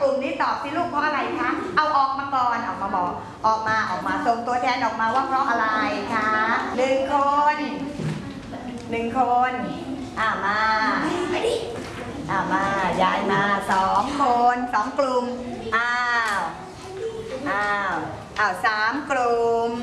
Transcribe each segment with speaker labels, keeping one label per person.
Speaker 1: กลุ่มนี้ตอบสิลูกเพราะอะไรคะเอาออกมาก่อนออกมาบอกออกมาส่งตัวแทนออกมาว่าเพราะอะไรคะ1 คนมาย้ายมา2 คน2 กลุ่มอ้าว3 กลุ่ม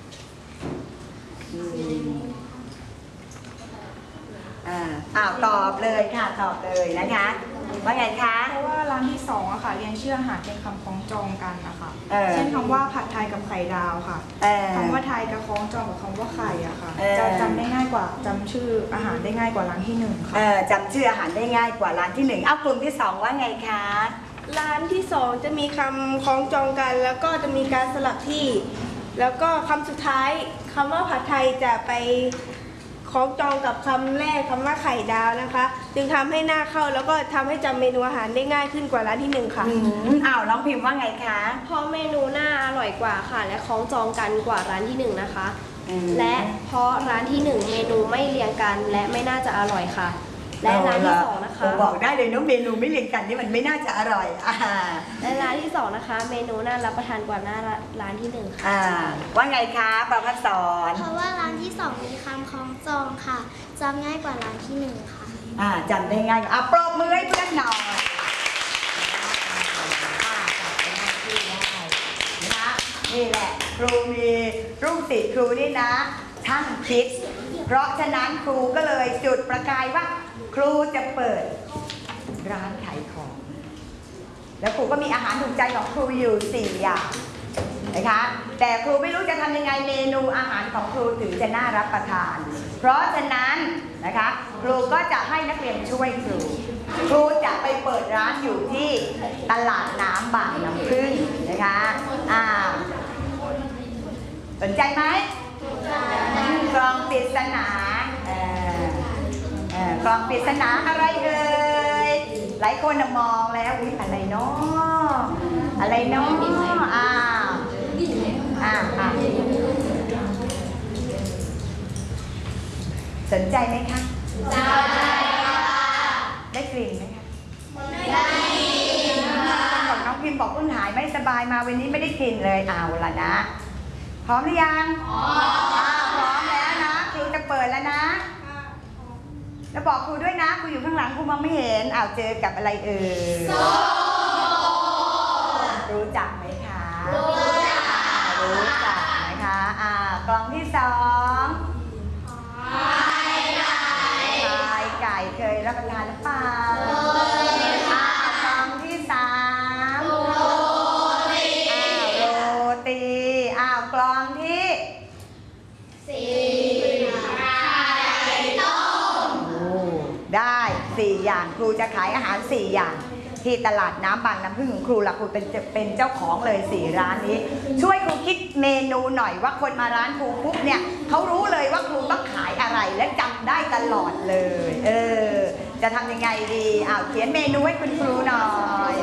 Speaker 1: ตอบเลยค่ะตอบเลยนะคะว่าไงคะ
Speaker 2: เพราะว่าร้านที่2อะค่ะเรียนชื่ออาหารเป็นคำคล้องจองกันนะคะเช่นคำว่าผัดไทยกับไข่ดาวค่ะคำว่าไทยกับคล้องจองกับคำว่าไข่อะค่ะจะจำได้ง่ายกว่าจำชื่ออาหารได้ง่ายกว่าร้านที่1ค่ะ
Speaker 1: จำชื่ออาหารได้ง่ายกว่าร้านที่1เอากลุ่มที่2ว่าไงคะ
Speaker 3: ร้านที่2จะมีคำคล้องจองกันแล้วก็จะมีการสลับที่แล้วก็คำสุดท้ายคำว่าผัดไทยจะไปคล้องจองกับคำแรกคำว่าไข่ดาวนะคะจึงทำให้หน้าเข้าแล้วก็ทำให้จำเมนูอาหารได้ง่ายขึ้นกว่าร้านที่1ค่ะ
Speaker 1: น้องพิมพ์ว่าไงคะ
Speaker 4: เพราะเมนูหน้าอร่อยกว่าค่ะและคล้องจองกันกว่าร้านที่1นะคะและเพราะร้านที่1เมนูไม่เรียงกันและไม่น่าจะอร่อยค่ะและร้านที่2นะคะ
Speaker 1: บอกได้เลยน้องเมนูไม่เรียงกันนี่มันไม่น่าจะอร่อย
Speaker 4: และร้านที่2นะคะเมนูน่ารับประทานกว่าหน้าร้านที่1ค่ะ
Speaker 1: ว่าไงคะประภัสสร
Speaker 5: เพราะว่าร้านที่2มีคำคล้องจองค่ะจำง่ายกว่าร้านที่1ค่ะ
Speaker 1: จำได้ง่ายปรบมือให้เพื่อนหน่อยนี่แหละครูมีลูกศิษย์ครูนี่นะช่างคิดเพราะฉะนั้นครูก็เลยจุดประกายว่าครูจะเปิดร้านขายของแล้วครูก็มีอาหารถูกใจของครูอยู่4 อย่างนะคะแต่ครูไม่รู้จะทำยังไงเมนูอาหารของครูถึงจะน่ารับประทานเพราะฉะนั้นนะคะครูก็จะให้นักเรียนช่วยครูจะไปเปิดร้านอยู่ที่ตลาดน้ำบางน้ำพึ่งนะคะสนใจไหมกล่องปริศนากล่องปริศนาอะไรเอ่ยหลายคนมองแล้วอะไรเนาะสนใจไหมคะได้กลิ่นไหมคะได้บอกน้องพิมพ์บอกเพิ่งหายไม่สบายมาวันนี้ไม่ได้กลิ่นเลยเอาล่ะนะพร้อมหรือยังพร้อมแล้วนะครูจะเปิดแล้วนะแล้วบอกครูด้วยนะครูอยู่ข้างหลังครูมองไม่เห็นเจอกับอะไรเอ่ยรู้จักไหมคะรู้จักนะคะกล่องที่2ไก่เคยรับประทานหรือเปล่ากล่องที่3โรตีกล่องที่ได้4 อย่างครูจะขายอาหาร4 อย่างที่ตลาดน้ำบางน้ำพึ่งของครูละครูเป็นเจ้าของเลย4 ร้านนี้ช่วยครูคิดเมนูหน่อยว่าคนมาร้านครูปุ๊บเนี่ยเขารู้เลยว่าครูต้องขายอะไรและจำได้ตลอดเลยจะทำยังไงดีเขียนเมนูให้คุณครูหน่อย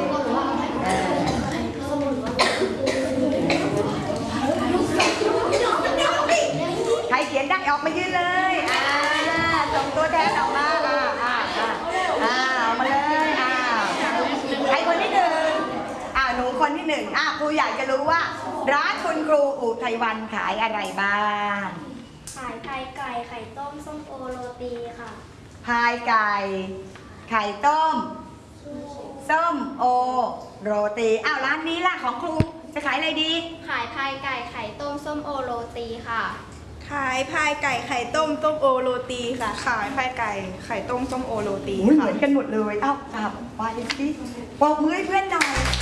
Speaker 1: ใครเขียนได้ออกมายืนเลยส่งตัวแทนออกมาออกมาเลยใครคนที่1หนูคนที่1ครูอยากจะรู้ว่าร้านคุณครูอุทัยวันขายอะไรบ้าง
Speaker 5: ขายพายไก่ไข่ต้มส้มโอโรตีค่ะ
Speaker 1: พายไก่ไข่ต้มส้มโอโรตีร้านนี้ล่ะของครูจะขายอะไรดี
Speaker 4: ขายพายไก่ไข่ต้มส้มโอโรตีค่ะ
Speaker 3: ขายพายไก่ไข่ต้มส้มโอโรตีค่ะ
Speaker 2: ขายพายไก่ไข่ต้มส้มโอโรตี
Speaker 1: เหมือนกันหมดเลยไปสิปรบมือให้เพื่อนหน่อย